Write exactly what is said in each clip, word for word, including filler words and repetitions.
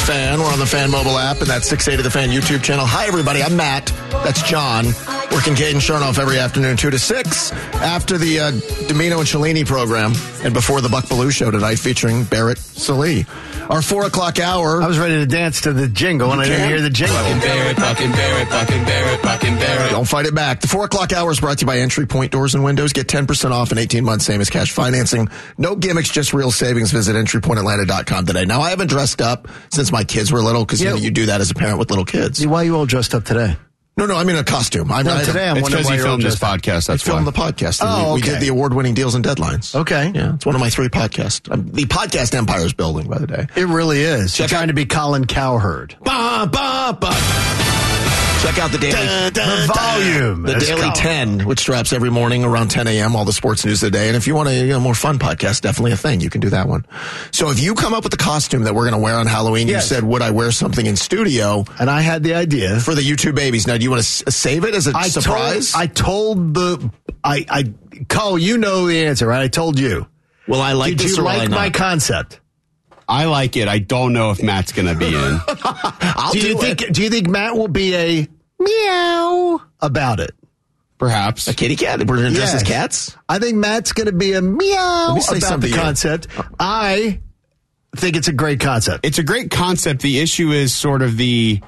Fan. We're on the Fan mobile app and that six eighty The Fan YouTube channel. Hi, everybody. I'm Matt. That's John. Working Caden Chernoff every afternoon, two to six. After the uh, Domino and Cellini program and before the Buck Belue show tonight featuring Barrett Salee. Our four o'clock hour. I was ready to dance to the jingle and I didn't hear the jingle. Bucking Barrett, Bucking Barrett, Bucking Barrett, Bucking Barrett. Don't fight it back. The four o'clock hour is brought to you by Entry Point Doors and Windows. Get ten percent off in eighteen months, same as cash financing. No gimmicks, just real savings. Visit entry point atlanta dot com today. Now, I haven't dressed up since my kids were little because Yeah. you know, you do that as a parent with little kids. Why are you all dressed up today? No, no, I mean a costume. I'm No, I, today I'm It's wondering because why you you're all filmed this dressed up. podcast. I That's why. filmed the podcast. and Oh, we, we okay. did the award-winning Deals and Deadlines. Okay. Yeah, it's one of my three podcasts. Um, the podcast empire is building, by the day. It really is. Check You're trying out- to be Colin Cowherd. Ba, ba, ba. Check out the Daily, The volume. the is Daily Colin. ten, which drops every morning around ten a.m., all the sports news of the day. And if you want a you know, more fun podcast, definitely a thing. You can do that one. So if you come up with the costume that we're going to wear on Halloween, Yes. you said, would I wear something in studio And I had the idea. for the YouTube babies? Now, do you want to s- save it as a I surprise? Told, I told the, I, I, Cole, you know the answer, right? I told you. well, I like Did this you or will I like my not? concept? I like it. I don't know if Matt's going to be in. I'll Do you do think, it. do you think Matt will be a meow about it? Perhaps. A kitty cat? We're going to dress Yes. as cats? I think Matt's going to be a meow me say about something the to you. concept. I think it's a great concept. It's a great concept. The issue is sort of the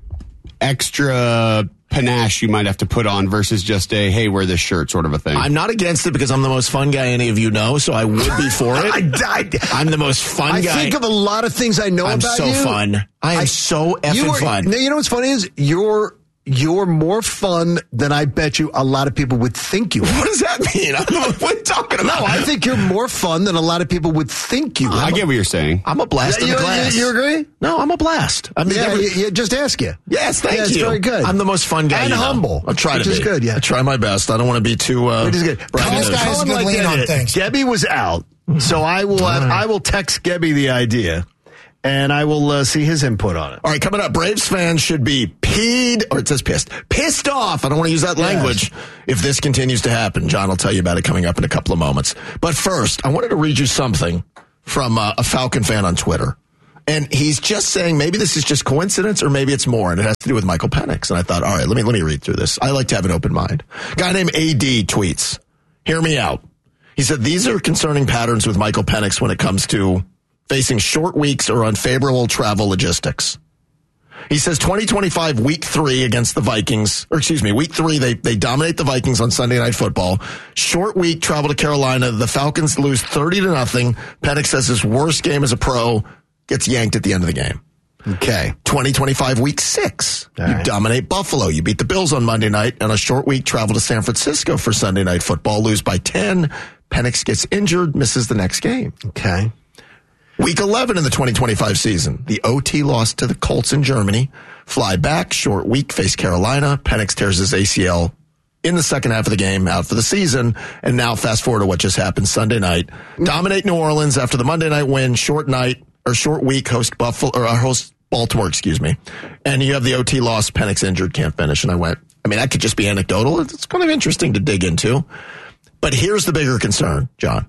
extra panache you might have to put on versus just a, hey, wear this shirt sort of a thing. I'm not against it because I'm the most fun guy any of you know, so I would be for it. I, I, I'm the most fun I guy. think of a lot of things I know I'm about so you. fun. I am so effing you are, fun. No, you know what's funny is you're you're more fun than I bet you a lot of people would think you are. What does that mean? I'm, what are you talking No, about? I think you're more fun than a lot of people would think you are. I get what you're saying. I'm a blast you, in the you- glass. you agree? No, I'm a blast. I mean, Yeah, every- you, you- just ask you. yes, thank yeah, you. It's very good. I'm the most fun guy. And you know. humble, I try which to is be. good, yeah. I try my best. I don't want to be too. Uh, Which is good. braggadocious. This guy has a good Colin lean on it. things. Debbie was out, so I will have, I will text Gebby the idea, and I will uh, see his input on it. All right, coming up, Braves fans should be peed, or it says pissed, pissed off. I don't want to use that language. If this continues to happen, John will tell you about it coming up in a couple of moments. But first, I wanted to read you something from uh, a Falcon fan on Twitter. And he's just saying maybe this is just coincidence or maybe it's more, and it has to do with Michael Penix. And I thought, all right, let me let me read through this. I like to have an open mind. Guy named A D tweets, hear me out. He said, these are concerning patterns with Michael Penix when it comes to facing short weeks or unfavorable travel logistics. He says twenty twenty-five week three against the Vikings, or excuse me, week three, they, they dominate the Vikings on Sunday Night Football. Short week, travel to Carolina. The Falcons lose thirty to nothing. Penix says his worst game as a pro, gets yanked at the end of the game. Okay. twenty twenty-five week six. All you right. dominate Buffalo. You beat the Bills on Monday night. And a short week, travel to San Francisco for Sunday Night Football, lose by ten. Penix gets injured, misses the next game. Okay. Week eleven in the twenty twenty-five season, the O T loss to the Colts in Germany. Fly back, short week, face Carolina. Penix tears his A C L in the second half of the game, out for the season. And now fast forward to what just happened Sunday night. Dominate New Orleans after the Monday night win, short night, or short week, host Buffalo, or uh, host Baltimore, excuse me. And you have the O T loss, Penix injured, can't finish. And I went, I mean, that could just be anecdotal. It's kind of interesting to dig into. But here's the bigger concern, John.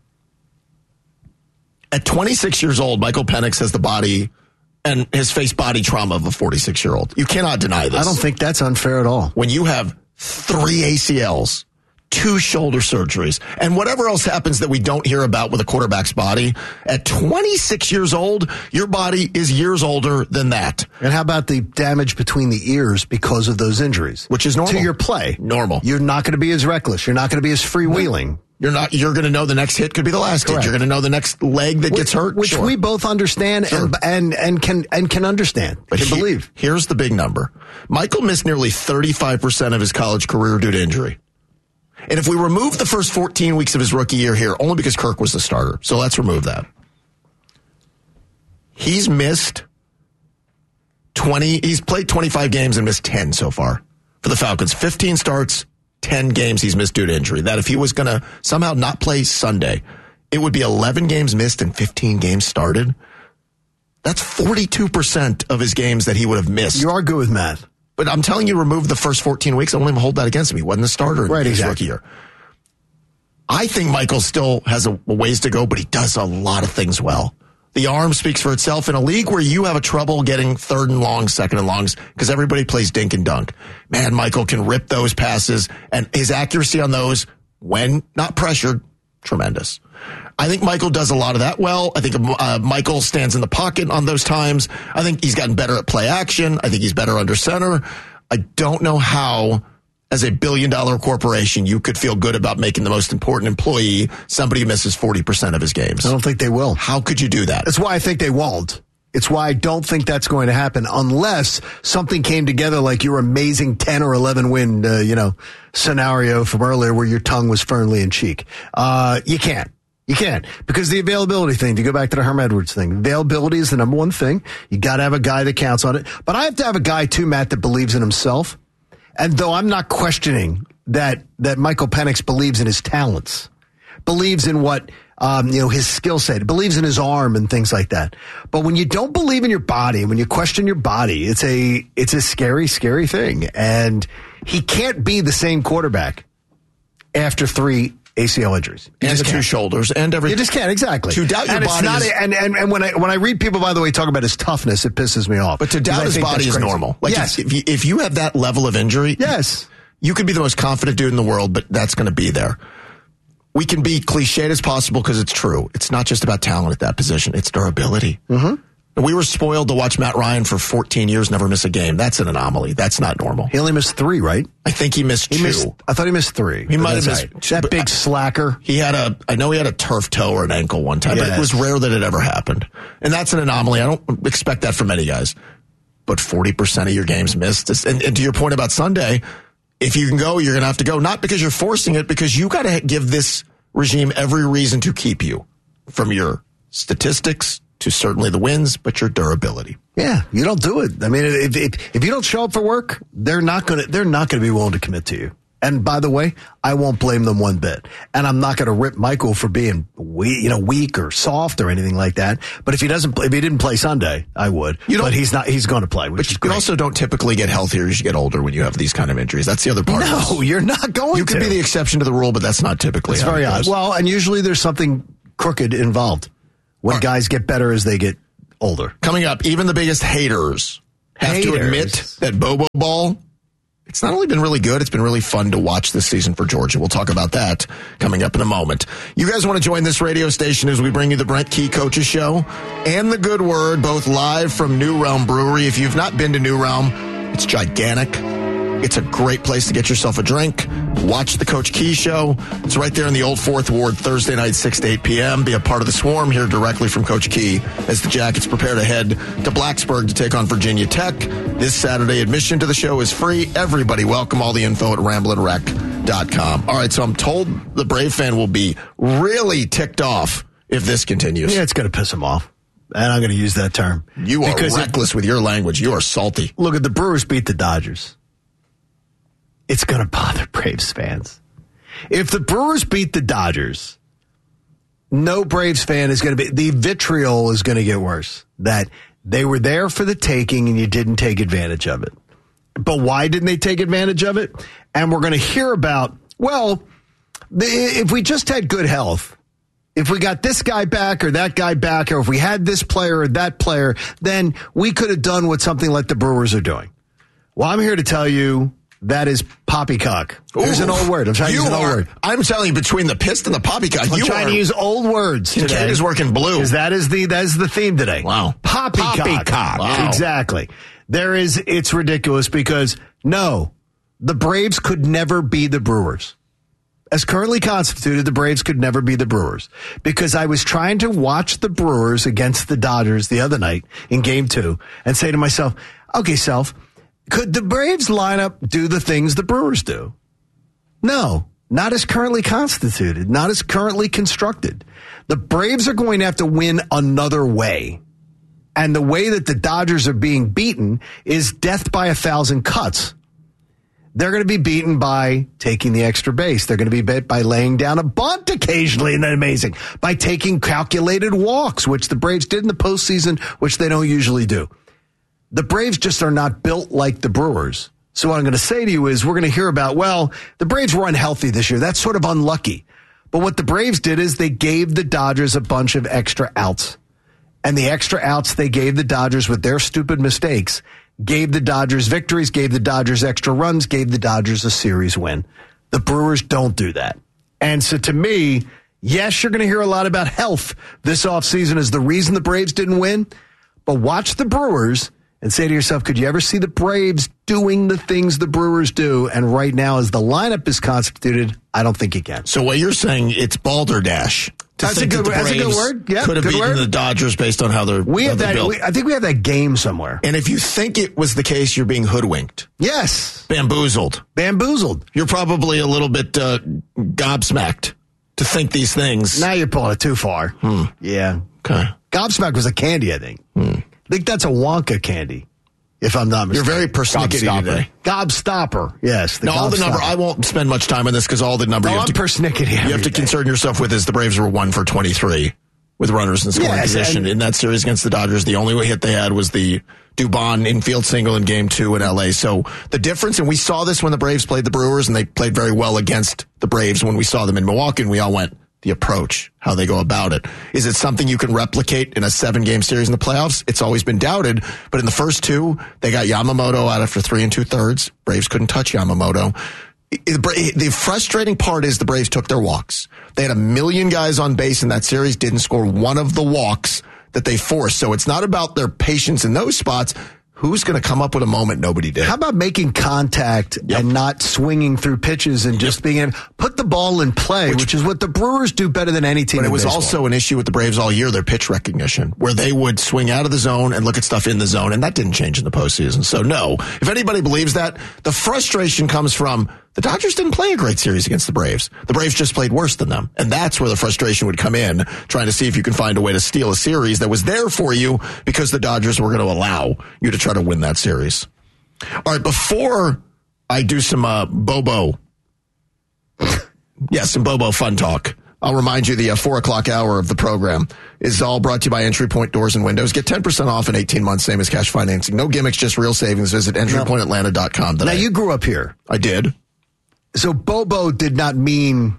At twenty-six years old, Michael Penix has the body and his face body trauma of a forty-six-year-old. You cannot deny this. I don't think that's unfair at all. When you have three A C Ls, two shoulder surgeries, and whatever else happens that we don't hear about with a quarterback's body, at twenty-six years old, your body is years older than that. And how about the damage between the ears because of those injuries? Which is normal. To your play. Normal. You're not going to be as reckless. You're not going to be as freewheeling. You're not. You're going to know the next hit could be the last Correct. hit. You're going to know the next leg that gets hurt. Which Sure. we both understand Sure. and, and and can and can understand. But can he- believe. Here's the big number. Michael missed nearly thirty-five percent of his college career due to injury. And if we remove the first fourteen weeks of his rookie year here, only because Kirk was the starter, so let's remove that. He's missed twenty, he's played twenty-five games and missed ten so far for the Falcons. fifteen starts, ten games he's missed due to injury. That if he was going to somehow not play Sunday, it would be eleven games missed and fifteen games started. That's forty-two percent of his games that he would have missed. You are good with math. But I'm telling you, remove the first fourteen weeks. I won't even hold that against him. He wasn't the starter in Right, his exactly. rookie year. I think Michael still has a ways to go, but he does a lot of things well. The arm speaks for itself in a league where you have a trouble getting third and long, second and longs, because everybody plays dink and dunk. Man, Michael can rip those passes, and his accuracy on those, when not pressured, tremendous. I think Michael does a lot of that well. I think uh, Michael stands in the pocket on those times. I think he's gotten better at play action. I think he's better under center. I don't know how, as a billion-dollar corporation, you could feel good about making the most important employee somebody who misses forty percent of his games. I don't think they will. How could you do that? That's why I think they won't. It's why I don't think that's going to happen unless something came together like your amazing ten or eleven win, uh, you know, scenario from earlier where your tongue was firmly in cheek. Uh, you can't. You can't. Because the availability thing, to go back to the Herm Edwards thing, availability is the number one thing. You got to have a guy that counts on it. But I have to have a guy, too, Matt, that believes in himself. And though I'm not questioning that that Michael Penix believes in his talents, believes in what, um, you know, his skill set, believes in his arm and things like that. But when you don't believe in your body, when you question your body, it's a it's a scary, scary thing. And he can't be the same quarterback after three A C L injuries. You and the two shoulders and everything. You just can't, exactly. To doubt your and body it's not, is, and, and, and when I when I read people, by the way, talk about his toughness, it pisses me off. But to doubt his body is normal. Like yes. if, you, if you have that level of injury, yes. you could be the most confident dude in the world, but that's going to be there. We can be cliched as possible because it's true. It's not just about talent at that position. It's durability. Mm-hmm. We were spoiled to watch Matt Ryan for fourteen years never miss a game. That's an anomaly. That's not normal. He only missed three, right? I think he missed he two. Missed, I thought he missed three. He might have missed right. That big slacker. He had a, I know he had a turf toe or an ankle one time, yes. but it was rare that it ever happened. And that's an anomaly. I don't expect that from many guys. But forty percent of your games missed. And, and to your point about Sunday, if you can go, you're going to have to go. Not because you're forcing it, because you got to give this regime every reason to keep you, from your statistics to certainly the wins, but your durability. Yeah, you don't do it. I mean, if if, if you don't show up for work, they're not going to they're not going to be willing to commit to you. And by the way, I won't blame them one bit. And I'm not going to rip Michael for being we, you know, weak or soft or anything like that. But if he doesn't, if he didn't play Sunday, I would. You but he's not. He's going to play. Which but is you great. also don't typically get healthier as you get older when you have these kind of injuries. That's the other part. No, of this. You're not going. You to. could be the exception to the rule, but that's not typically. It's how very it goes. odd. Well, and usually there's something crooked involved when right. guys get better as they get older. Coming up, even the biggest haters have haters. to admit that Bobo Ball, it's not only been really good, it's been really fun to watch this season for Georgia. We'll talk about that coming up in a moment. You guys want to join this radio station as we bring you the Brent Key Coaches Show and The Good Word, both live from New Realm Brewery. If you've not been to New Realm, it's gigantic. It's a great place to get yourself a drink. Watch the Coach Key Show. It's right there in the Old Fourth Ward, Thursday night, six to eight p.m. Be a part of the swarm here directly from Coach Key as the Jackets prepare to head to Blacksburg to take on Virginia Tech. This Saturday, admission to the show is free. Everybody welcome. All the info at ramblin' wreck dot com. All right, so I'm told the Brave fan will be really ticked off if this continues. Yeah, it's going to piss him off. And I'm going to use that term. You are because reckless it, with your language. You are salty. Look, at the Brewers beat the Dodgers. It's going to bother Braves fans. If the Brewers beat the Dodgers, no Braves fan is going to be, the vitriol is going to get worse. That they were there for the taking and you didn't take advantage of it. But why didn't they take advantage of it? And we're going to hear about, well, the, if we just had good health, if we got this guy back or that guy back, or if we had this player or that player, then we could have done what something like the Brewers are doing. Well, I'm here to tell you, that is poppycock. There's an old word. I'm trying to use an old word. I'm telling you, between the pissed and the poppycock, I'm you trying are, to use old words today. Ted is working blue. Because that is the that is the theme today. Wow. Poppycock. Poppycock. Wow. Exactly. There is. It's ridiculous because no, the Braves could never be the Brewers. As currently constituted, the Braves could never be the Brewers. Because I was trying to watch the Brewers against the Dodgers the other night in game two and say to myself, okay, self, could the Braves lineup do the things the Brewers do? No, not as currently constituted, not as currently constructed. The Braves are going to have to win another way. And the way that the Dodgers are being beaten is death by a thousand cuts. They're going to be beaten by taking the extra base. They're going to be beat by laying down a bunt occasionally, and then amazing, by taking calculated walks, which the Braves did in the postseason, which they don't usually do. The Braves just are not built like the Brewers. So what I'm going to say to you is we're going to hear about, well, the Braves were unhealthy this year. That's sort of unlucky. But what the Braves did is they gave the Dodgers a bunch of extra outs. and the extra outs they gave the Dodgers with their stupid mistakes gave the Dodgers victories, gave the Dodgers extra runs, gave the Dodgers a series win. The Brewers don't do that. And so to me, yes, you're going to hear a lot about health this offseason as the reason the Braves didn't win. But watch the Brewers and say to yourself, could you ever see the Braves doing the things the Brewers do? And right now, as the lineup is constituted, I don't think you can. So what you're saying, it's balderdash. That's a good, that that's a good word. Yeah, could have beaten word. the Dodgers based on how they're, we how have they're that, built. we, I think we have that game somewhere. And if you think it was the case, you're being hoodwinked. Yes. Bamboozled. Bamboozled. You're probably a little bit uh, gobsmacked to think these things. Now you're pulling it too far. Hmm. Yeah. Okay. Gobsmack was a candy, I think. Hmm. I think that's a Wonka candy, if I'm not mistaken. You're very persnickety today. Gobstopper. Yes. The now, all the number, I won't spend much time on this because all the number no, you have I'm to, persnickety you have to day. concern yourself with is the Braves were one for twenty-three with runners in scoring yes, position. In that series against the Dodgers, the only hit they had was the Dubon infield single in game two in L A. So the difference, and we saw this when the Braves played the Brewers, and they played very well against the Braves when we saw them in Milwaukee, and we all went, the approach, how they go about it. Is it something you can replicate in a seven-game series in the playoffs? It's always been doubted, but in the first two, they got Yamamoto out after three and two-thirds. Braves couldn't touch Yamamoto. The frustrating part is the Braves took their walks. They had a million guys on base in that series, didn't score one of the walks that they forced. So it's not about their patience in those spots. Who's going to come up with a moment nobody did? How about making contact yep. and not swinging through pitches and just yep. being able to put the ball in play, which, which is what the Brewers do better than any team but in it was baseball. Also an issue with the Braves all year, their pitch recognition, where they would swing out of the zone and look at stuff in the zone, and that didn't change in the postseason. So, no, if anybody believes that, the frustration comes from the Dodgers didn't play a great series against the Braves. The Braves just played worse than them. And that's where the frustration would come in, trying to see if you can find a way to steal a series that was there for you because the Dodgers were going to allow you to try to win that series. All right, before I do some uh, Bobo, yes, some Bobo fun talk, I'll remind you the uh, four o'clock hour of the program is all brought to you by Entry Point Doors and Windows. Get ten percent off in eighteen months, same as cash financing. No gimmicks, just real savings. Visit entry point atlanta dot com today. Now, you grew up here. I did. So Bobo did not mean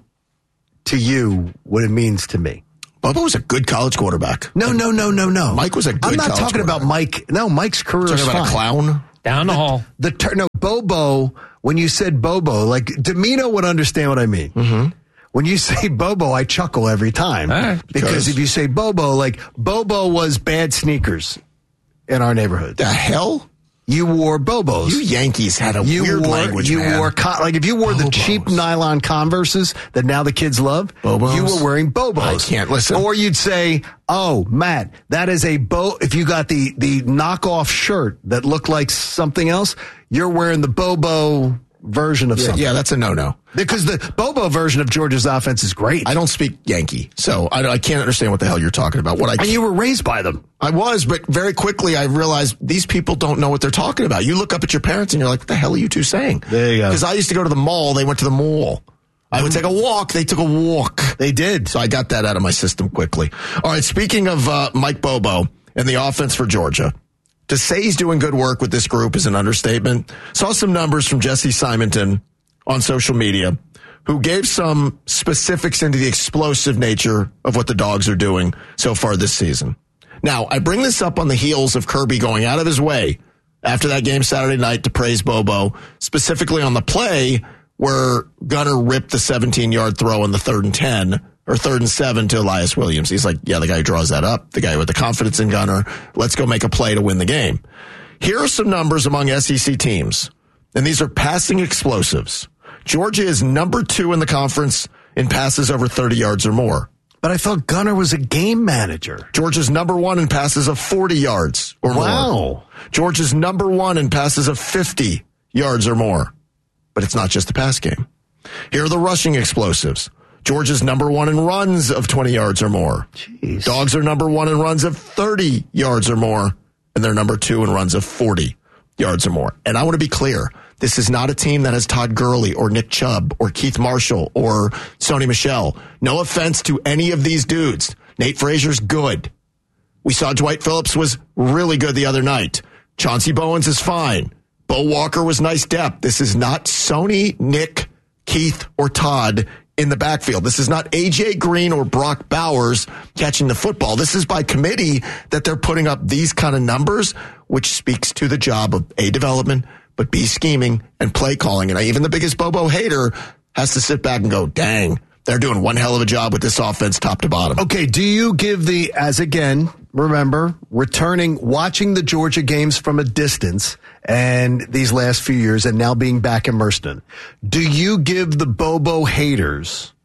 to you what it means to me. Bobo was a good college quarterback. No, no, no, no, no. Mike was a good I'm not college talking about Mike. No, Mike's career You're is talking about fine. a clown? Down the, the hall. The ter- No, Bobo, when you said Bobo, like, Domino would understand what I mean. Mm-hmm. When you say Bobo, I chuckle every time. Right, because, because if you say Bobo, like, Bobo was bad sneakers in our neighborhood. The hell? You wore Bobos. You Yankees had a you weird wore, language, You man. wore, con- like, if you wore Bobos. the cheap nylon Converses that now the kids love, Bobos? you were wearing Bobos. I can't listen. Or you'd say, oh, Matt, that is a Bo, if you got the, the knockoff shirt that looked like something else, you're wearing the Bobo version of yeah, something. Yeah, that's a no-no. Because the Bobo version of Georgia's offense is great. I don't speak Yankee, so I, I can't understand what the hell you're talking about. What I And you were raised by them. I was, but very quickly I realized these people don't know what they're talking about. You look up at your parents and you're like, what the hell are you two saying? There you go. Because I used to go to the mall, they went to the mall. I would take a walk, they took a walk. They did. So I got that out of my system quickly. All right, speaking of uh, Mike Bobo and the offense for Georgia, to say he's doing good work with this group is an understatement. Saw some numbers from Jesse Simonton on social media, who gave some specifics into the explosive nature of what the Dogs are doing so far this season. Now, I bring this up on the heels of Kirby going out of his way after that game Saturday night to praise Bobo, specifically on the play where Gunnar ripped the seventeen-yard throw on the third and ten, or third and seven to Elias Williams. He's like, yeah, the guy who draws that up, the guy with the confidence in Gunnar, let's go make a play to win the game. Here are some numbers among S E C teams, and these are passing explosives. Georgia is number two in the conference in passes over thirty yards or more. But I thought Gunnar was a game manager. Georgia's number one in passes of forty yards or wow. more. Georgia's number one in passes of fifty yards or more. But it's not just the pass game. Here are the rushing explosives. Georgia's number one in runs of twenty yards or more. Jeez. Dogs are number one in runs of thirty yards or more, and they're number two in runs of forty yards or more. And I want to be clear. This is not a team that has Todd Gurley or Nick Chubb or Keith Marshall or Sony Michel. No offense to any of these dudes. Nate Frazier's good. We saw Dwight Phillips was really good the other night. Chauncey Bowens is fine. Bo Walker was nice depth. This is not Sony, Nick, Keith, or Todd in the backfield. This is not A J Green or Brock Bowers catching the football. This is by committee that they're putting up these kind of numbers, which speaks to the job of A, development, but B, scheming and play calling. And even the biggest Bobo hater has to sit back and go, dang, they're doing one hell of a job with this offense top to bottom. Okay, do you give the, as again, remember, returning, watching the Georgia games from a distance and these last few years and now being back immersed in, do you give the Bobo haters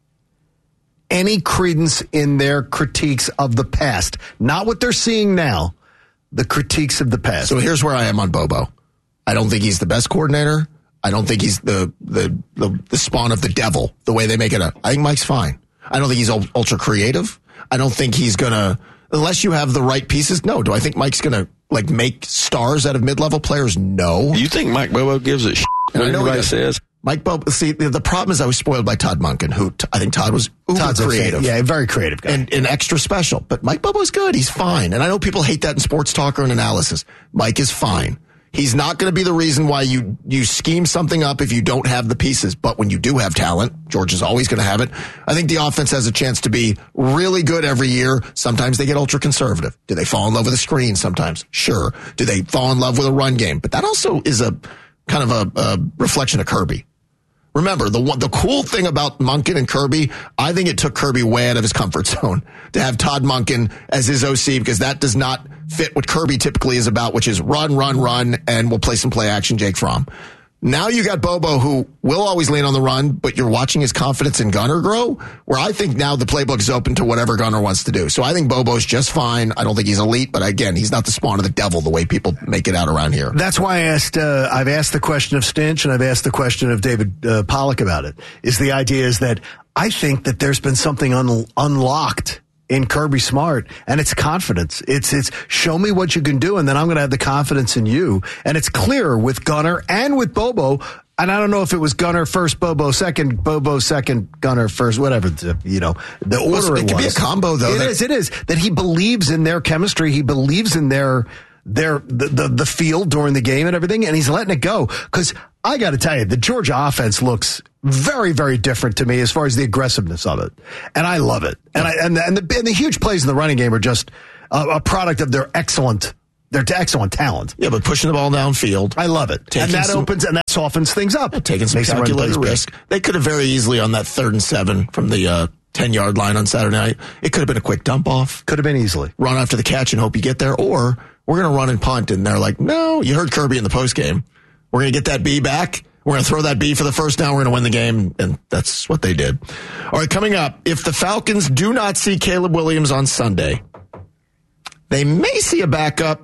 any credence in their critiques of the past? Not what they're seeing now, the critiques of the past. So here's where I am on Bobo. I don't think he's the best coordinator. I don't think he's the, the, the, the spawn of the devil, the way they make it up. I think Mike's fine. I don't think he's ultra creative. I don't think he's going to, unless you have the right pieces. No. Do I think Mike's going to like make stars out of mid-level players? No. You think Mike Bobo gives a shit when everybody says? Mike Bobo, see, the, the problem is I was spoiled by Todd Monken, who t- I think Todd was uber Todd's creative. Yeah, very creative guy. And, and extra special. But Mike Bobo's good. He's fine. And I know people hate that in sports talk or in analysis. Mike is fine. He's not going to be the reason why you, you scheme something up if you don't have the pieces. But when you do have talent, George is always going to have it. I think the offense has a chance to be really good every year. Sometimes they get ultra conservative. Do they fall in love with a screen sometimes? Sure. Do they fall in love with a run game? But that also is a kind of a, a reflection of Kirby. Remember, the one, the cool thing about Monken and Kirby, I think it took Kirby way out of his comfort zone to have Todd Monken as his O C, because that does not fit what Kirby typically is about, which is run, run, run, and we'll play some play action, Jake Fromm. Now you got Bobo, who will always lean on the run, but you're watching his confidence in Gunner grow, where I think now the playbook is open to whatever Gunner wants to do. So I think Bobo's just fine. I don't think he's elite, but again, he's not the spawn of the devil the way people make it out around here. That's why I asked, uh, I've asked the question of Stinch and I've asked the question of David uh, Pollack about it. Is the idea is that I think that there's been something un- unlocked in Kirby Smart, and it's confidence. It's it's show me what you can do, and then I'm going to have the confidence in you. And it's clear with Gunner and with Bobo. And I don't know if it was Gunner first, Bobo second, Bobo second, Gunner first, whatever, you know, the order well, it, it was. could be a combo, though. It that- is, it is. That he believes in their chemistry. He believes in their their the, the, the field during the game and everything, and he's letting it go. Because I got to tell you, the Georgia offense looks very, very different to me as far as the aggressiveness of it. And I love it. And I and the, and the, and the huge plays in the running game are just a, a product of their excellent They're excellent talent. Yeah, but pushing the ball downfield. I love it. Taking and that some, opens and that softens things up. Taking some Makes calculated risk. They could have very easily on that third and seven from the uh, ten-yard line on Saturday night. It could have been a quick dump off. Could have been easily. Run after the catch and hope you get there. Or we're going to run and punt. And they're like, no, you heard Kirby in the postgame. We're going to get that B back. We're going to throw that B for the first down. We're going to win the game. And that's what they did. All right, coming up, if the Falcons do not see Caleb Williams on Sunday, they may see a backup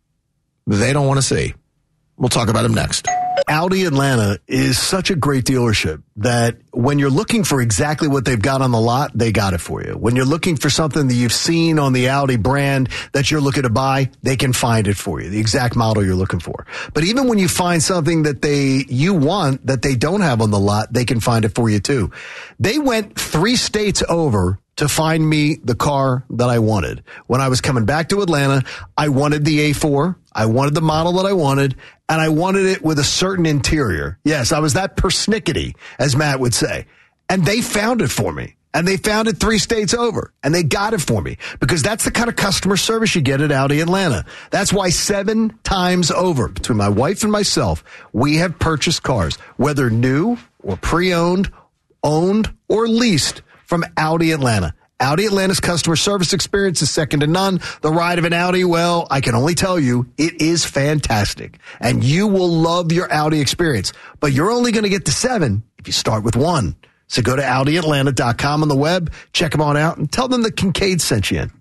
they don't want to see. We'll talk about him next. Audi Atlanta is such a great dealership that when you're looking for exactly what they've got on the lot, they got it for you. When you're looking for something that you've seen on the Audi brand that you're looking to buy, they can find it for you, the exact model you're looking for. But even when you find something that they you want that they don't have on the lot, they can find it for you too. They went three states over to find me the car that I wanted. When I was coming back to Atlanta, I wanted the A four. I wanted the model that I wanted, and I wanted it with a certain interior. Yes, I was that persnickety, as Matt would say. And they found it for me. And they found it three states over. And they got it for me. Because that's the kind of customer service you get at Audi Atlanta. That's why seven times over, between my wife and myself, we have purchased cars, whether new or pre-owned, owned, or leased, from Audi Atlanta. Audi Atlanta's customer service experience is second to none. The ride of an Audi, well, I can only tell you, it is fantastic. And you will love your Audi experience. But you're only going to get to seven if you start with one. So go to Audi Atlanta dot com on the web, check them on out, and tell them that Kincaid sent you in.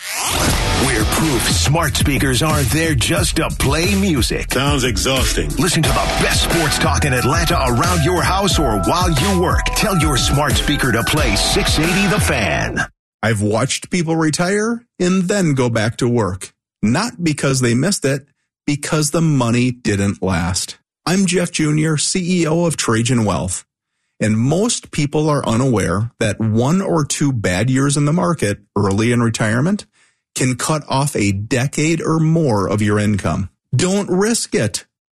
We're proof smart speakers aren't there just to play music. Sounds exhausting. Listen to the best sports talk in Atlanta around your house or while you work. Tell your smart speaker to play six eighty The Fan. I've watched people retire and then go back to work. Not because they missed it, because the money didn't last. I'm Jeff Junior, C E O of Trajan Wealth. And most people are unaware that one or two bad years in the market early in retirement can cut off a decade or more of your income. Don't risk it.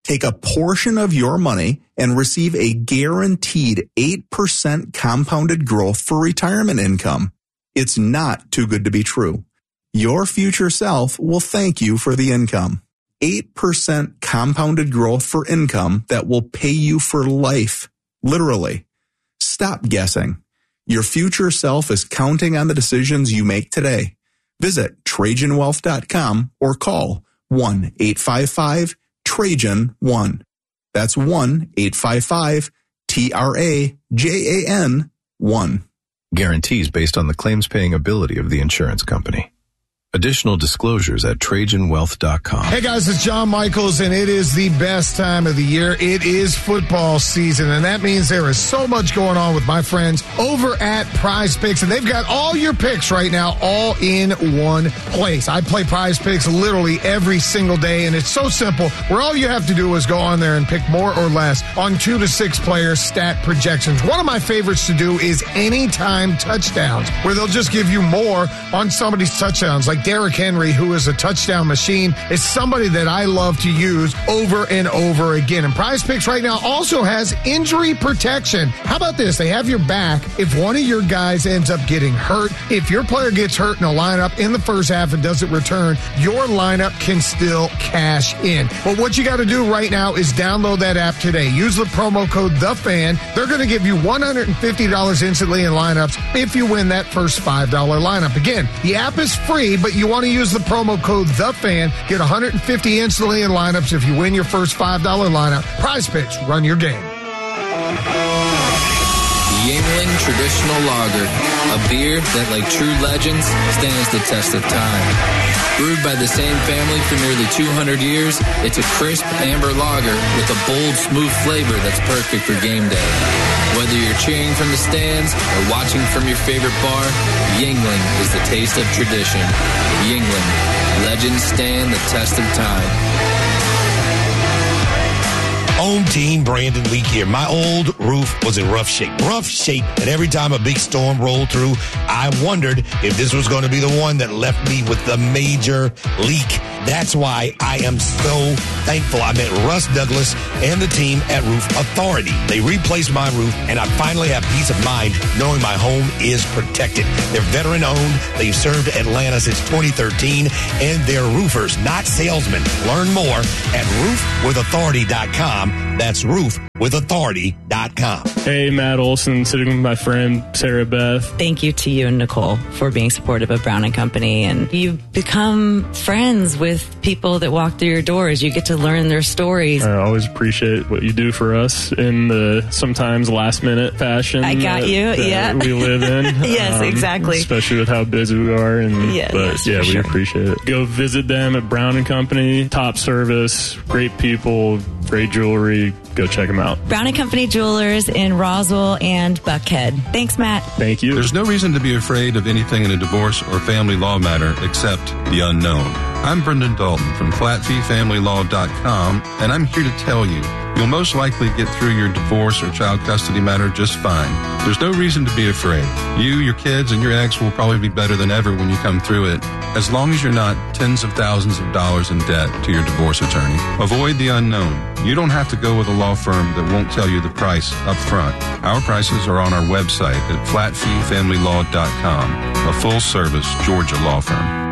Take a portion of your money and receive a guaranteed eight percent compounded growth for retirement income. It's not too good to be true. Your future self will thank you for the income. eight percent compounded growth for income that will pay you for life. Literally. Stop guessing. Your future self is counting on the decisions you make today. Visit Trajan Wealth dot com or call one eight five five Trajan one. That's one eight five five T R A J A N one. Guarantees based on the claims paying ability of the insurance company. Additional disclosures at Trajan Wealth dot com. Hey guys, it's John Michaels, and it is the best time of the year. It is football season, and that means there is so much going on with my friends over at Prize Picks, and they've got all your picks right now all in one place. I play Prize Picks literally every single day, and it's so simple, where all you have to do is go on there and pick more or less on two to six player stat projections. One of my favorites to do is anytime touchdowns, where they'll just give you more on somebody's touchdowns, like Derrick Henry, who is a touchdown machine, is somebody that I love to use over and over again. And Prize Picks right now also has injury protection. How about this? They have your back if one of your guys ends up getting hurt. If your player gets hurt in a lineup in the first half and doesn't return, your lineup can still cash in. But what you got to do right now is download that app today. Use the promo code THEFAN. They're going to give you one hundred fifty dollars instantly in lineups if you win that first five dollar lineup. Again, the app is free, but you want to use the promo code THEFAN. Get one hundred fifty instantly in lineups if you win your first five dollar lineup. Prize Picks, run your game. Yuengling Traditional Lager, a beer that, like true legends, stands the test of time. Brewed by the same family for nearly two hundred years, it's a crisp amber lager with a bold, smooth flavor that's perfect for game day. Whether you're cheering from the stands or watching from your favorite bar, Yuengling is the taste of tradition. Yuengling, legends stand the test of time. Home team, Brandon Leak here. My old roof was in rough shape. Rough shape that every time a big storm rolled through, I wondered if this was going to be the one that left me with the major leak. That's why I am so thankful I met Russ Douglas and the team at Roof Authority. They replaced my roof, and I finally have peace of mind knowing my home is protected. They're veteran-owned. They've served Atlanta since twenty thirteen, and they're roofers, not salesmen. Learn more at roof with authority dot com. That's roof with authority dot com. Hey, Matt Olson, sitting with my friend Sarah Beth. Thank you to you and Nicole for being supportive of Brown and Company. And you've become friends with people that walk through your doors. You get to learn their stories. I always appreciate what you do for us in the sometimes last minute fashion. I got that, you, that yeah. we live in. Yes, um, exactly. Especially with how busy we are. And yes, But yeah, we sure. appreciate it. Go visit them at Brown and Company. Top service, great people, great jewelry. Go check them out. Brown and Company Jewelers in Roswell and Buckhead. Thanks, Matt. Thank you. There's no reason to be afraid of anything in a divorce or family law matter except the unknown. I'm Brendan Dalton from flat fee family law dot com, and I'm here to tell you, you'll most likely get through your divorce or child custody matter just fine. There's no reason to be afraid. You, your kids, and your ex will probably be better than ever when you come through it, as long as you're not tens of thousands of dollars in debt to your divorce attorney. Avoid the unknown. You don't have to go with a law firm that won't tell you the price up front. Our prices are on our website at flat fee family law dot com, a full-service Georgia law firm.